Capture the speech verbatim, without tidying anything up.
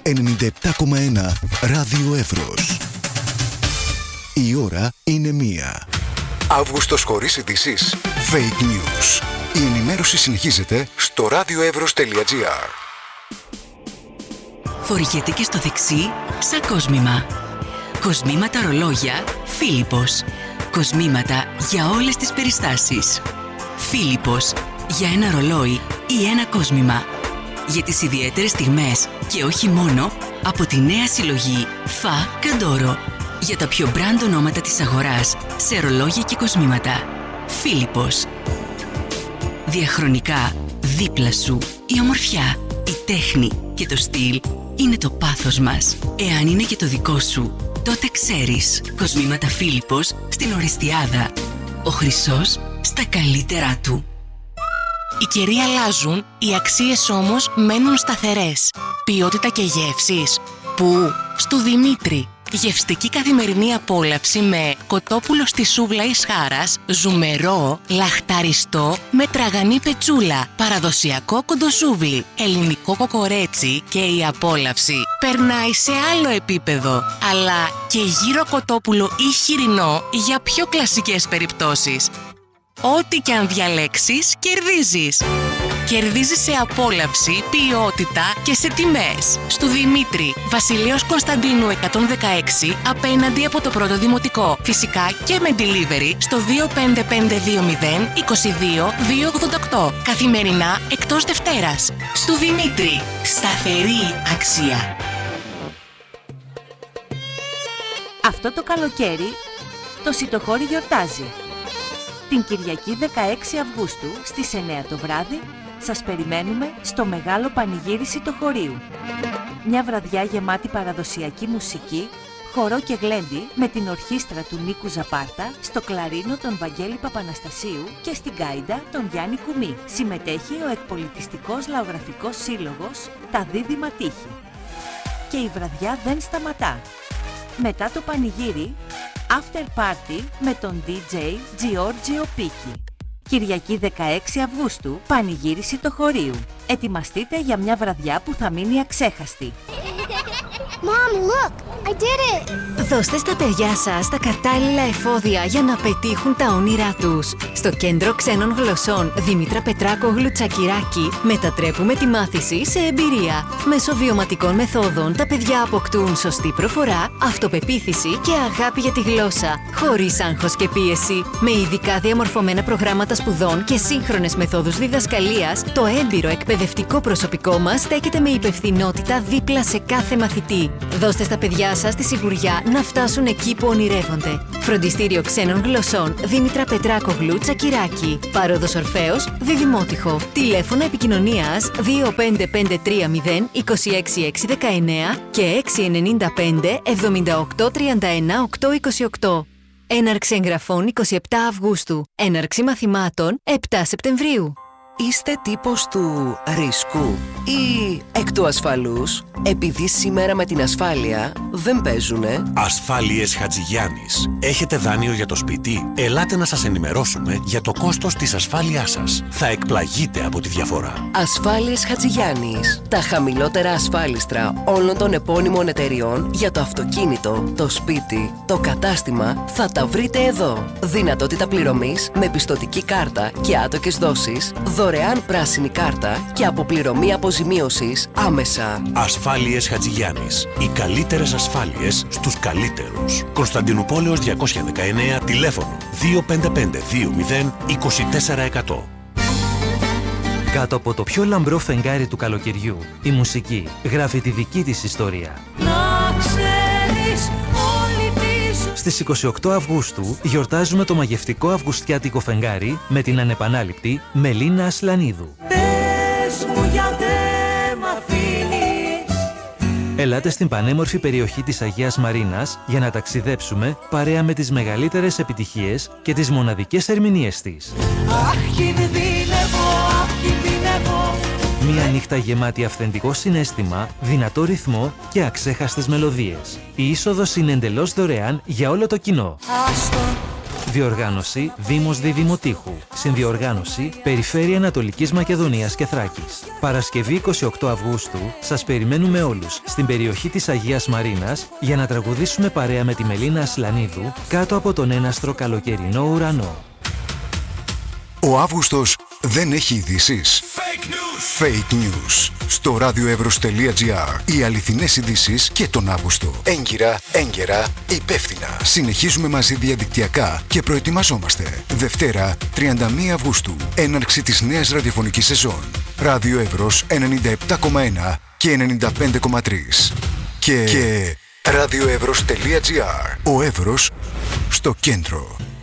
ενενήντα επτά κόμμα ένα Ράδιο Εύρος. Η ώρα είναι μία. Αύγουστος χωρίς ειδήσεις. Fake news. Η ενημέρωση συνεχίζεται στο radioevros τελεία gr. Φοριέται και στο δεξί σαν κόσμημα. Κοσμήματα ρολόγια Φίλιππος. Κοσμήματα για όλες τις περιστάσεις. Φίλιππος. Για ένα ρολόι ή ένα κόσμημα. Για τις ιδιαίτερες στιγμές και όχι μόνο, από τη νέα συλλογή Φα Καντόρο. Για τα πιο μπραντ ονόματα της αγοράς σε ρολόγια και κοσμήματα. Φίλιππος. Διαχρονικά δίπλα σου. Η ομορφιά, η τέχνη και το στυλ είναι το πάθος μας. Εάν είναι και το δικό σου, τότε ξέρεις. Κοσμήματα Φίλιππος στην Οριστιάδα. Ο χρυσός στα καλύτερά του. Οι καιροί αλλάζουν, οι αξίες όμως μένουν σταθερές. Ποιότητα και γεύσεις. Πού? Στου Δημήτρη. Γευστική καθημερινή απόλαυση με κοτόπουλο στη σούβλα εις χάρας, ζουμερό, λαχταριστό με τραγανή πετσούλα, παραδοσιακό κοντοσούβλι, ελληνικό κοκορέτσι και η απόλαυση περνάει σε άλλο επίπεδο. Αλλά και γύρο κοτόπουλο ή χοιρινό για πιο κλασικές περιπτώσεις. Ό,τι και αν διαλέξεις, κερδίζεις. Κερδίζεις σε απόλαυση, ποιότητα και σε τιμές. Στου Δημήτρη, Βασιλέως Κωνσταντίνου εκατόν δεκαέξι, απέναντι από το πρώτο δημοτικό. Φυσικά και με delivery στο δύο πέντε πέντε δύο μηδέν είκοσι δύο διακόσια ογδόντα οκτώ. Καθημερινά εκτός Δευτέρας. Στου Δημήτρη, σταθερή αξία. Αυτό το καλοκαίρι, το Σιτοχώρι γιορτάζει. Την Κυριακή δεκαέξι Αυγούστου στις εννιά το βράδυ σας περιμένουμε στο μεγάλο πανηγύρι Σιτοχωρίου. Μια βραδιά γεμάτη παραδοσιακή μουσική, χορό και γλέντι με την ορχήστρα του Νίκου Ζαπάρτα, στο κλαρίνο τον Βαγγέλη Παπαναστασίου και στην γκάιντα τον Γιάννη Κουμή. Συμμετέχει ο εκπολιτιστικός λαογραφικός σύλλογος «Τα Δίδυμα Τύχη». Και η βραδιά δεν σταματά. Μετά το πανηγύρι, after party με τον ντι τζέι Giorgio Picchi. Κυριακή δεκαέξι Αυγούστου, πανηγύρι Σιτοχωρίου. Ετοιμαστείτε για μια βραδιά που θα μείνει αξέχαστη. Mom, look! I did it! Δώστε στα παιδιά σας τα κατάλληλα εφόδια για να πετύχουν τα όνειρά τους. Στο Κέντρο Ξένων Γλωσσών Δήμητρα Πετράκογλου Τσακυράκη μετατρέπουμε τη μάθηση σε εμπειρία. Μέσω βιωματικών μεθόδων τα παιδιά αποκτούν σωστή προφορά, αυτοπεποίθηση και αγάπη για τη γλώσσα, χωρίς άγχος και πίεση. Με ειδικά διαμορφωμένα προγράμματα σπουδών και σύγχρονες μεθόδους διδασκαλίας, το έμπειρο εκπαιδευτικό προσωπικό μας στέκεται με υπευθυνότητα δίπλα σε κάθε μαθητή. Δώστε στα παιδιά σας τη σιγουριά να φτάσουν εκεί που ονειρεύονται. Φροντιστήριο Ξένων Γλωσσών Δήμητρα Πετράκογλου Τσακυράκη. Πάροδος Ορφέως, Διδημότυχο. Τηλέφωνο επικοινωνίας δύο πέντε πέντε τρία μηδέν είκοσι έξι έξι δεκαεννέα και έξι εννιά πέντε εβδομήντα οκτώ τριάντα ένα οκτώ είκοσι οκτώ. Έναρξη εγγραφών εικοστή εβδόμη Αυγούστου. Έναρξη μαθημάτων επτά Σεπτεμβρίου. Είστε τύπος του ρίσκου ή εκ του ασφαλούς, επειδή σήμερα με την ασφάλεια δεν παίζουνε? Ασφάλειες Χατζηγιάννης. Έχετε δάνειο για το σπίτι? Ελάτε να σας ενημερώσουμε για το κόστος της ασφάλειάς σας. Θα εκπλαγείτε από τη διαφορά. Ασφάλειες Χατζηγιάννης. Τα χαμηλότερα ασφάλιστρα όλων των επώνυμων εταιριών για το αυτοκίνητο, το σπίτι, το κατάστημα θα τα βρείτε εδώ. Δυνατότητα πληρωμής με πιστωτική κάρτα και άτοκες δόσεις, δωρεάν πράσινη κάρτα και αποπληρωμή αποζημίωσης άμεσα. Ασφάλειες Χατζηγιάννης. Οι καλύτερες ασφάλειες στους καλύτερους. Κωνσταντινούπολεως διακόσια δεκαεννέα, τηλέφωνο δύο πέντε πέντε δύο μηδέν είκοσι τέσσερα εκατό. Κάτω από το πιο λαμπρό φεγγάρι του καλοκαιριού, η μουσική γράφει τη δική της ιστορία. Να ξέρεις όλη τη ζωή. Στις είκοσι οκτώ Αυγούστου γιορτάζουμε το μαγευτικό αυγουστιάτικο φεγγάρι με την ανεπανάληπτη Μελίνα Ασλανίδου. Πες μου γιατί μ' αφήνεις. Ελάτε στην πανέμορφη περιοχή της Αγίας Μαρίνας για να ταξιδέψουμε παρέα με τις μεγαλύτερες επιτυχίες και τις μοναδικές ερμηνείες της. Αχ, κινδυνεύω, αχ, κινδυνεύω. Μια νύχτα γεμάτη αυθεντικό συναίσθημα, δυνατό ρυθμό και αξέχαστες μελωδίες. Η είσοδος είναι εντελώς δωρεάν για όλο το κοινό. Άστο. Διοργάνωση Δήμος Διδημοτήχου. Συνδιοργάνωση Περιφέρεια Ανατολικής Μακεδονίας και Θράκης. Παρασκευή είκοσι οκτώ Αυγούστου σας περιμένουμε όλους στην περιοχή της Αγίας Μαρίνας για να τραγουδήσουμε παρέα με τη Μελίνα Ασλανίδου κάτω από τον έναστρο καλοκαιρινό ουρανό. Ο Αύγουστος δεν έχει ειδήσεις. Fake news. Fake news. Στο radioevros τελεία gr. Οι αληθινές ειδήσεις και τον Αύγουστο. Έγκυρα, έγκαιρα, υπεύθυνα. Συνεχίζουμε μαζί διαδικτυακά και προετοιμαζόμαστε. Δευτέρα, τριάντα μία Αυγούστου. Έναρξη της νέας ραδιοφωνικής σεζόν. Ράδιο Εύρος ενενήντα επτά κόμμα ένα και ενενήντα πέντε κόμμα τρία. Και, και radioevros τελεία gr. Ο Εύρος στο κέντρο.